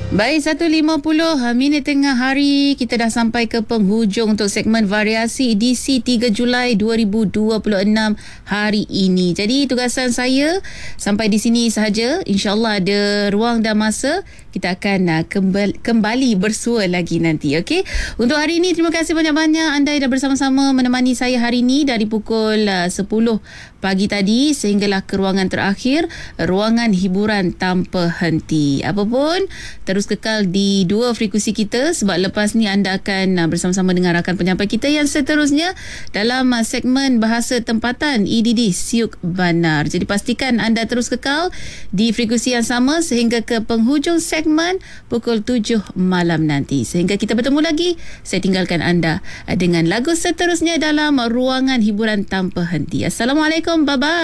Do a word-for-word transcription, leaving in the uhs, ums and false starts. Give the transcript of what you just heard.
Baik, satu lima puluh minit tengah hari. Kita dah sampai ke penghujung untuk segmen variasi edisi tiga Julai dua ribu dua puluh enam hari ini. Jadi tugasan saya sampai di sini sahaja. InsyaAllah ada ruang dan masa kita akan uh, kembali, kembali bersua lagi nanti. Okey. Untuk hari ini terima kasih banyak-banyak anda yang dah bersama-sama menemani saya hari ini dari pukul uh, sepuluh pagi tadi sehinggalah ke ruangan terakhir, ruangan hiburan tanpa henti. Apapun, terus kekal di dua frekuensi kita sebab lepas ni anda akan uh, bersama-sama dengan rakan penyampai kita yang seterusnya dalam uh, segmen bahasa tempatan E D D Siuk Banar. Jadi pastikan anda terus kekal di frekuensi yang sama sehingga ke penghujung segmen pukul tujuh malam nanti. Sehingga kita bertemu lagi, saya tinggalkan anda uh, dengan lagu seterusnya dalam ruangan hiburan tanpa henti. Assalamualaikum, bye-bye.